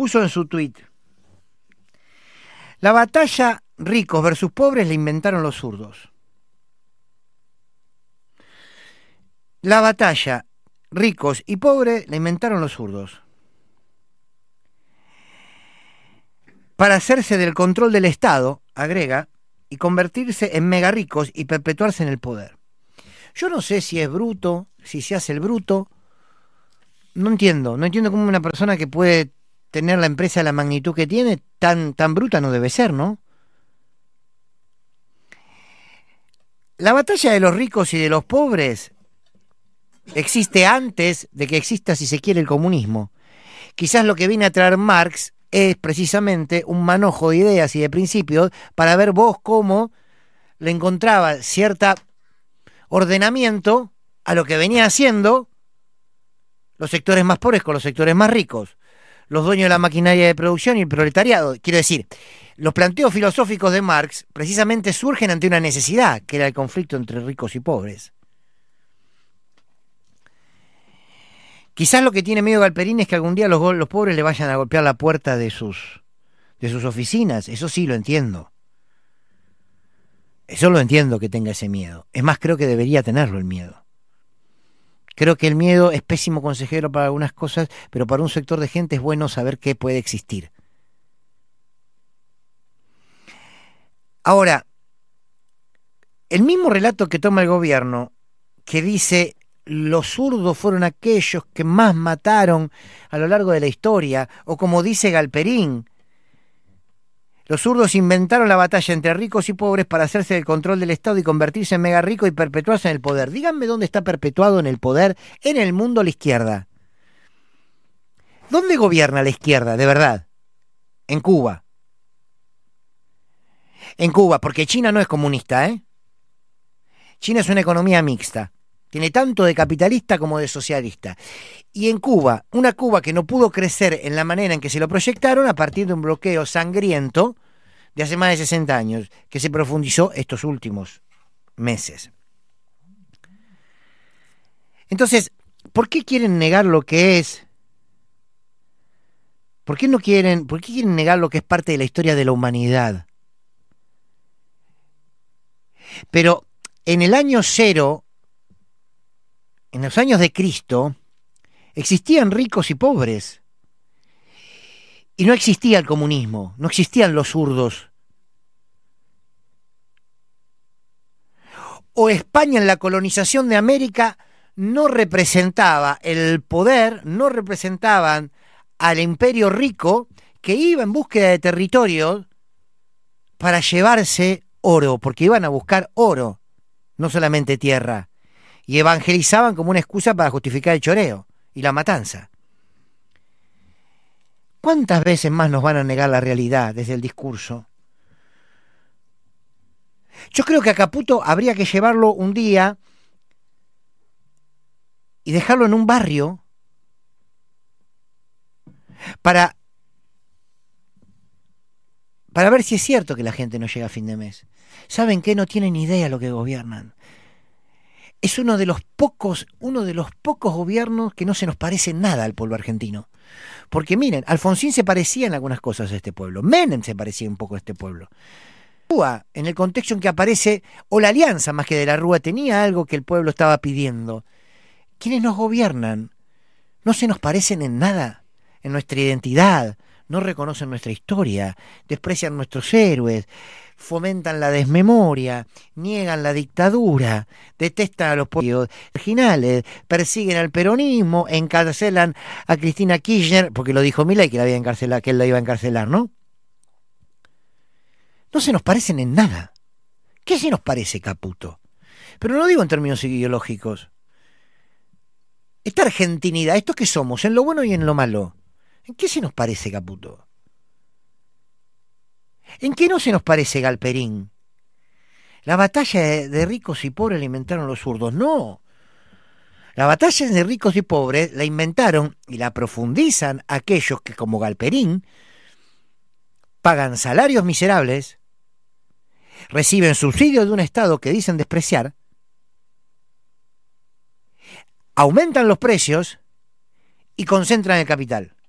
puso en su tuit: la batalla ricos versus pobres la inventaron los zurdos. La batalla ricos y pobres la inventaron los zurdos. Para hacerse del control del Estado, agrega, y convertirse en mega ricos y perpetuarse en el poder. Yo no sé si es bruto, si se hace el bruto. No entiendo cómo una persona que puede tener la empresa de la magnitud que tiene, tan bruta no debe ser, ¿no? La batalla de los ricos y de los pobres existe antes de que exista, si se quiere, el comunismo. Quizás lo que viene a traer Marx es precisamente un manojo de ideas y de principios para ver vos cómo le encontraba cierto ordenamiento a lo que venía haciendo los sectores más pobres con los sectores más ricos, los dueños de la maquinaria de producción y el proletariado. Quiero decir, los planteos filosóficos de Marx precisamente surgen ante una necesidad, que era el conflicto entre ricos y pobres. Quizás lo que tiene miedo Galperín es que algún día los pobres le vayan a golpear la puerta de sus oficinas. Eso sí lo entiendo. Eso lo entiendo, que tenga ese miedo. Es más, creo que debería tenerlo el miedo. Creo que el miedo es pésimo consejero para algunas cosas, pero para un sector de gente es bueno saber que puede existir. Ahora, el mismo relato que toma el gobierno, que dice los zurdos fueron aquellos que más mataron a lo largo de la historia, o como dice Galperín, los zurdos inventaron la batalla entre ricos y pobres para hacerse del control del Estado y convertirse en mega rico y perpetuarse en el poder. Díganme dónde está perpetuado en el poder en el mundo la izquierda. ¿Dónde gobierna la izquierda, de verdad? En Cuba. En Cuba, porque China no es comunista, ¿eh? China es una economía mixta. Tiene tanto de capitalista como de socialista. Y en Cuba, una Cuba que no pudo crecer en la manera en que se lo proyectaron a partir de un bloqueo sangriento de hace más de 60 años, que se profundizó estos últimos meses. Entonces, ¿por qué quieren negar lo que es? ¿Por qué quieren negar lo que es parte de la historia de la humanidad? Pero en el año cero, en los años de Cristo, existían ricos y pobres. Y no existía el comunismo, no existían los zurdos. O España en la colonización de América no representaba el poder, no representaban al imperio rico que iba en búsqueda de territorio para llevarse oro, porque iban a buscar oro, no solamente tierra. Y evangelizaban como una excusa para justificar el choreo y la matanza. ¿Cuántas veces más nos van a negar la realidad desde el discurso? Yo creo que a Caputo habría que llevarlo un día y dejarlo en un barrio para ver si es cierto que la gente no llega a fin de mes. ¿Saben qué? No tienen idea lo que gobiernan. Es uno de los pocos gobiernos que no se nos parece nada al pueblo argentino. Porque miren, Alfonsín se parecía en algunas cosas a este pueblo, Menem se parecía un poco a este pueblo. Rúa, en el contexto en que aparece, o la Alianza más que de la Rúa, tenía algo que el pueblo estaba pidiendo. ¿Quiénes nos gobiernan? No se nos parecen en nada, en nuestra identidad, no reconocen nuestra historia, desprecian nuestros héroes, fomentan la desmemoria, niegan la dictadura, detestan a los pueblos originales, persiguen al peronismo, encarcelan a Cristina Kirchner, porque lo dijo Milei que él la iba a encarcelar, ¿no? No se nos parecen en nada. ¿Qué se nos parece, Caputo? Pero no digo en términos ideológicos. Esta argentinidad, ¿esto qué somos? En lo bueno y en lo malo. ¿En qué se nos parece, Caputo? ¿En qué no se nos parece Galperín? La batalla de ricos y pobres la inventaron los zurdos. No. La batalla de ricos y pobres la inventaron y la profundizan aquellos que, como Galperín, pagan salarios miserables, reciben subsidios de un Estado que dicen despreciar, aumentan los precios y concentran el capital.